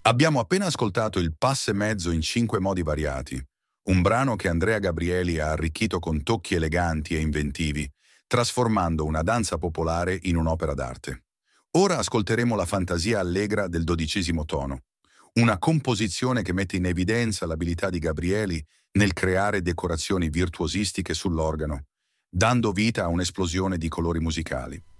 Abbiamo appena ascoltato il Pass e mezzo in 5 modi variati, un brano che Andrea Gabrieli ha arricchito con tocchi eleganti e inventivi, trasformando una danza popolare in un'opera d'arte. Ora ascolteremo la fantasia allegra del 12° tono, una composizione che mette in evidenza l'abilità di Gabrieli nel creare decorazioni virtuosistiche sull'organo, dando vita a un'esplosione di colori musicali.